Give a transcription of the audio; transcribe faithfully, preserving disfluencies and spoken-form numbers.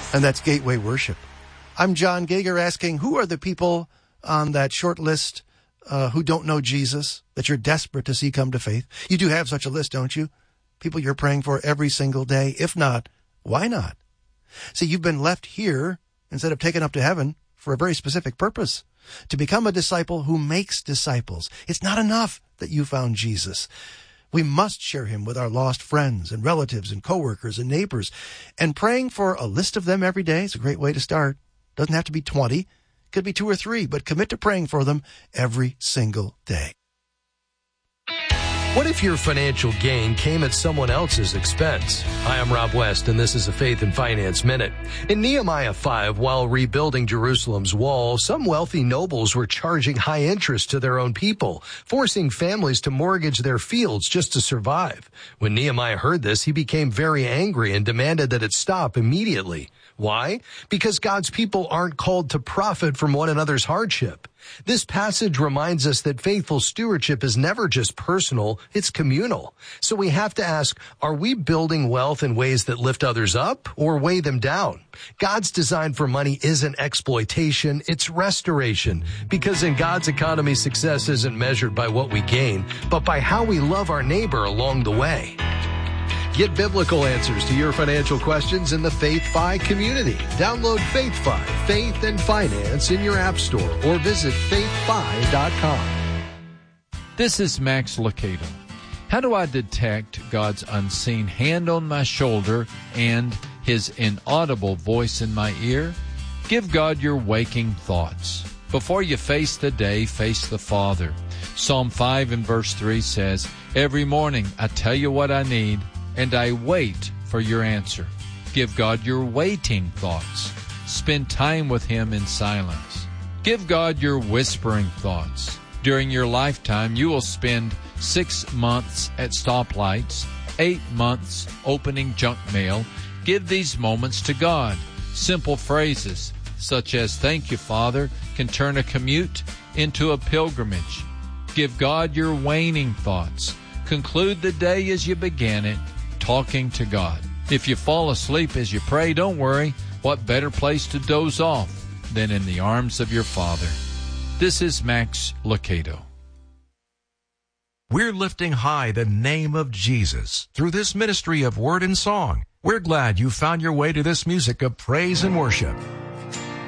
And that's Gateway Worship. I'm John Gager asking, who are the people on that short list uh, who don't know Jesus that you're desperate to see come to faith? You do have such a list, don't you? People you're praying for every single day. If not, why not? See, you've been left here instead of taken up to heaven for a very specific purpose, to become a disciple who makes disciples. It's not enough that you found Jesus. We must share him with our lost friends and relatives and coworkers and neighbors. And praying for a list of them every day is a great way to start. Doesn't have to be twenty. Could be two or three, but commit to praying for them every single day. What if your financial gain came at someone else's expense? Hi, I'm Rob West, and this is a Faith and Finance Minute. In Nehemiah five, while rebuilding Jerusalem's wall, some wealthy nobles were charging high interest to their own people, forcing families to mortgage their fields just to survive. When Nehemiah heard this, he became very angry and demanded that it stop immediately. Why? Because God's people aren't called to profit from one another's hardship. This passage reminds us that faithful stewardship is never just personal, it's communal. So we have to ask, are we building wealth in ways that lift others up or weigh them down? God's design for money isn't exploitation, it's restoration. Because in God's economy, success isn't measured by what we gain, but by how we love our neighbor along the way. Get biblical answers to your financial questions in the FaithFi community. Download FaithFi, Faith and Finance in your app store or visit faith fi dot com. This is Max Lucado. How do I detect God's unseen hand on my shoulder and his inaudible voice in my ear? Give God your waking thoughts. Before you face the day, face the Father. Psalm five and verse three says, "Every morning I tell you what I need, and I wait for your answer." Give God your waiting thoughts. Spend time with him in silence. Give God your whispering thoughts. During your lifetime, you will spend six months at stoplights, eight months opening junk mail. Give these moments to God. Simple phrases such as, "Thank you, Father," can turn a commute into a pilgrimage. Give God your waning thoughts. Conclude the day as you began it, talking to God. If you fall asleep as you pray, don't worry. What better place to doze off than in the arms of your Father? This is Max Lucado. We're lifting high the name of Jesus through this ministry of word and song. We're glad you found your way to this music of praise and worship.